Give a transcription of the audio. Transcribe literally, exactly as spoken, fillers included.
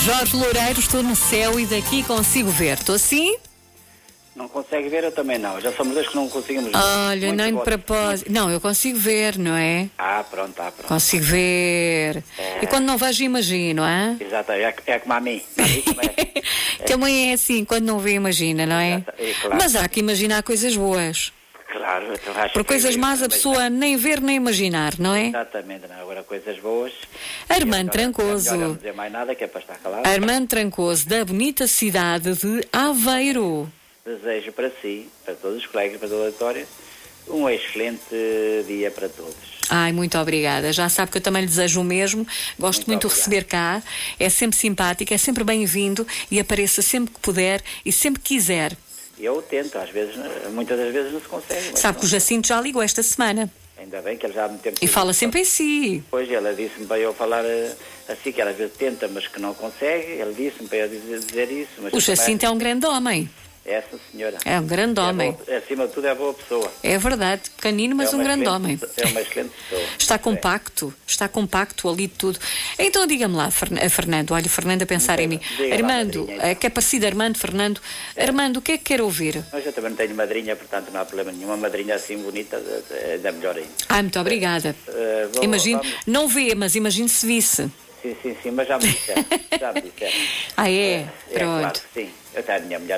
Jorge Loureiro, estou no céu e daqui consigo ver. Estou assim? Não consegue ver, eu também não. Já somos dois que não conseguimos ver. Olha, Muito nem de bom. propósito. Não, eu consigo ver, não é? Ah, pronto, ah, pronto. Consigo ver. É. E quando não vejo, imagino, hã? Exato, é, é como a mim. A mim também é. Também é assim, quando não vê, imagina, não é? Exato, é claro. Mas há que imaginar coisas boas. Claro, eu acho Por que coisas é- más a pessoa nem ver nem imaginar, não é? Exatamente, não. Agora coisas boas. Armando É melhor- Trancoso. É melhor não dizer mais nada, que é para estar calado. Armando Trancoso, da bonita cidade de Aveiro. Desejo para si, para todos os colegas, para toda a auditória, um excelente dia para todos. Ai, muito obrigada. Já sabe que eu também lhe desejo o mesmo. Gosto muito, Muito de receber cá. É sempre simpático, é sempre bem-vindo e apareça sempre que puder e sempre que quiser. Eu tento, às vezes, muitas das vezes não se consegue. mas Sabe que o não. Jacinto já ligou esta semana Ainda bem que ele já há muito tempo... e fala sempre em si. Pois, ela disse-me para eu falar eh, assim, que ela às vezes tenta, mas que não consegue. Ele disse-me para eu dizer, dizer isso. Mas O Jacinto é um grande homem. é essa senhora. É um grande É homem. boa, acima de tudo é boa pessoa. É verdade, pequenino, mas É um uma grande excelente- homem. É uma excelente pessoa. Está É. compacto, está compacto ali de tudo. Então diga-me lá, Fern- eh, Fernando, olha, Fernando a pensar em mim. Diga lá, Armando, madrinha, então. eh, que é parecido Armando, Fernando. Armando, o que é que quer ouvir? Mas eu também não tenho madrinha, portanto não há problema nenhum. Uma madrinha assim bonita, é ainda melhor ainda. Ai, muito obrigada. Eh, vou- Imagino, vamos- não vê, mas imagino se visse. Sim, sim, sim, mas já me disseram. Já me disseram. Ah, é? É claro Pronto. que sim. Até a minha mulher